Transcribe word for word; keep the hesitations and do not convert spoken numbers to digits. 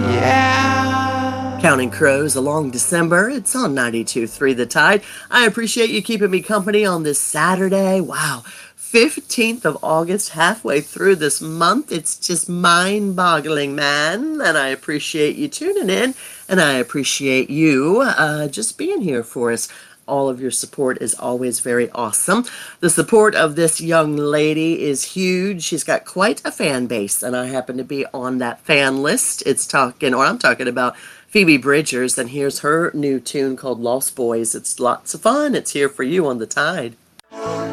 Yeah. Counting Crows, A Long December. It's on ninety-two point three The Tide. I appreciate you keeping me company on this Saturday. Wow. fifteenth of August, halfway through this month. It's just mind-boggling, man. And I appreciate you tuning in. And I appreciate you uh, just being here for us. All of your support is always very awesome. The support of this young lady is huge. She's got quite a fan base, and I happen to be on that fan list. It's talking, or I'm talking about Phoebe Bridgers, and here's her new tune called Lost Boys. It's lots of fun. It's here for you on The Tide.